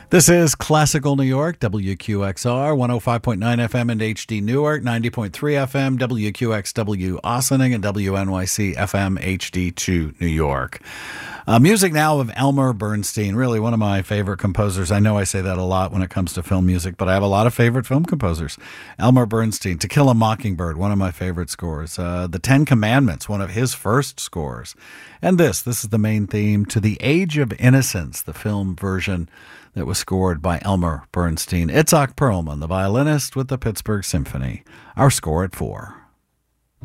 This is Classical New York, WQXR, 105.9 FM and HD Newark, 90.3 FM, WQXW Ossining, and WNYC FM HD2 New York. Music now of Elmer Bernstein, really one of my favorite composers. I know I say that a lot when it comes to film music, but I have a lot of favorite film composers. Elmer Bernstein, To Kill a Mockingbird, one of my favorite scores. The Ten Commandments, one of his first scores. And this is the main theme to The Age of Innocence, the film version that was scored by Elmer Bernstein. Itzhak Perlman, the violinist with the Pittsburgh Symphony. Our score at 4.